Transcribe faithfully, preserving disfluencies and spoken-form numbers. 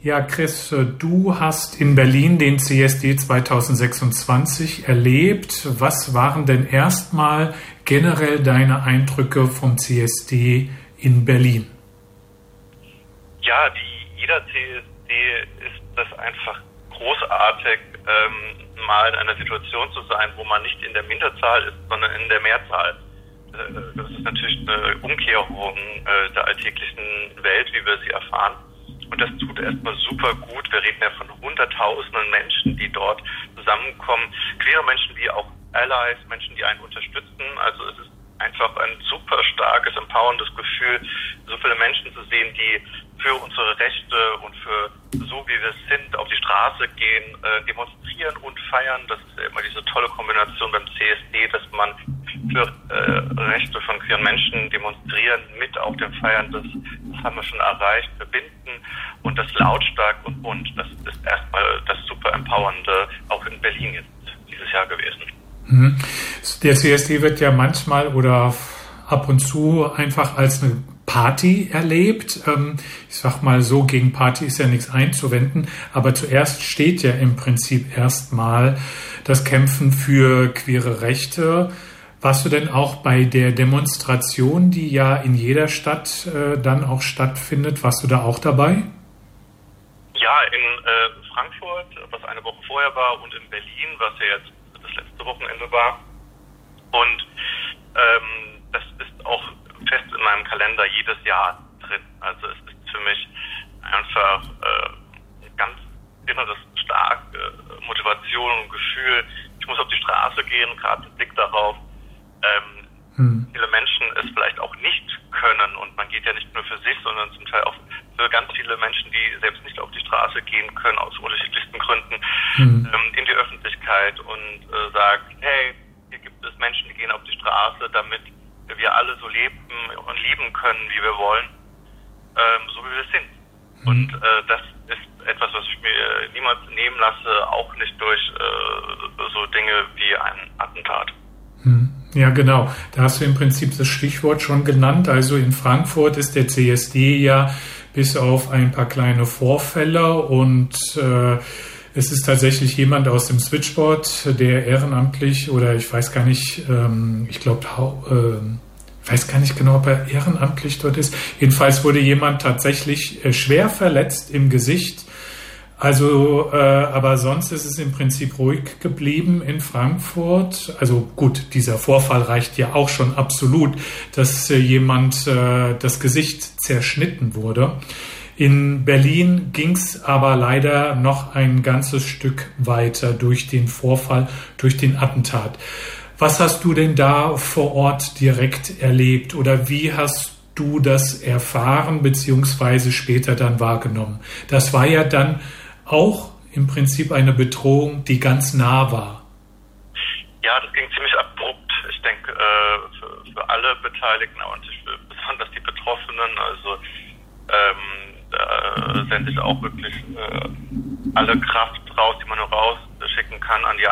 Ja, Chris, du hast in Berlin den C S D zwanzig sechsundzwanzig erlebt. Was waren denn erstmal generell deine Eindrücke vom C S D in Berlin? Ja, wie jeder C S D ist das einfach großartig, ähm, mal in einer Situation zu sein, wo man nicht in der Minderzahl ist, sondern in der Mehrzahl. Das ist natürlich eine Umkehrung äh, der alltäglichen Welt, wie wir sie erfahren. Und das tut erstmal super gut. Wir reden ja von hunderttausenden Menschen, die dort zusammenkommen. Queere Menschen wie auch Allies, Menschen, die einen unterstützen. Also es ist einfach ein super starkes, empowerndes Gefühl, so viele Menschen zu sehen, die für unsere Rechte und für so wie wir sind auf die Straße gehen, äh, demonstrieren und feiern. Das ist ja immer diese tolle Kombination beim C S D, dass man für äh, Rechte von queeren Menschen demonstrieren, mit auf dem Feiern. Das, das haben wir schon erreicht, verbinden und das lautstark und bunt. Das ist erstmal das super Empowernde auch in Berlin jetzt dieses Jahr gewesen. Mhm. Der C S D wird ja manchmal oder ab und zu einfach als eine Party erlebt. Ich sag mal so, gegen Party ist ja nichts einzuwenden, aber zuerst steht ja im Prinzip erstmal das Kämpfen für queere Rechte. Warst du denn auch bei der Demonstration, die ja in jeder Stadt äh, dann auch stattfindet, warst du da auch dabei? Ja, in äh, Frankfurt, was eine Woche vorher war, und in Berlin, was ja jetzt das letzte Wochenende war. Und ähm, das ist auch fest in meinem Kalender jedes Jahr drin. Also es ist für mich einfach äh, ganz inneres starke äh, Motivation und Gefühl. Ich muss auf die Straße gehen, gerade mit Blick darauf, ähm, hm. viele Menschen es vielleicht auch nicht können. Und man geht ja nicht nur für sich, sondern zum Teil auch für ganz viele Menschen, die selbst nicht auf die Straße gehen können, aus unterschiedlichsten Gründen, hm. ähm, in die Öffentlichkeit und äh, sagt, hey, hier gibt es Menschen, die gehen auf die Straße, damit wir alle so leben und lieben können, wie wir wollen, ähm, so wie wir sind. Mhm. Und äh, das ist etwas, was ich mir niemals nehmen lasse, auch nicht durch äh, so Dinge wie ein Attentat. Ja, genau. Da hast du im Prinzip das Stichwort schon genannt. Also in Frankfurt ist der C S D ja bis auf ein paar kleine Vorfälle und äh, es ist tatsächlich jemand aus dem Switchboard, der ehrenamtlich oder ich weiß gar nicht, ähm, ich glaube, äh, ich weiß gar nicht genau, ob er ehrenamtlich dort ist. Jedenfalls wurde jemand tatsächlich äh, schwer verletzt im Gesicht. Also, äh, aber sonst ist es im Prinzip ruhig geblieben in Frankfurt. Also gut, dieser Vorfall reicht ja auch schon absolut, dass äh, jemand äh, das Gesicht zerschnitten wurde. In Berlin ging es aber leider noch ein ganzes Stück weiter durch den Vorfall, durch den Attentat. Was hast du denn da vor Ort direkt erlebt oder wie hast du das erfahren beziehungsweise später dann wahrgenommen? Das war ja dann auch im Prinzip eine Bedrohung, die ganz nah war. Ja, das ging ziemlich abrupt. Ich denke, äh, für, für alle Beteiligten und für besonders die Betroffenen, also ähm, da sende ich auch wirklich äh, alle Kraft raus, die man nur rausschicken kann an die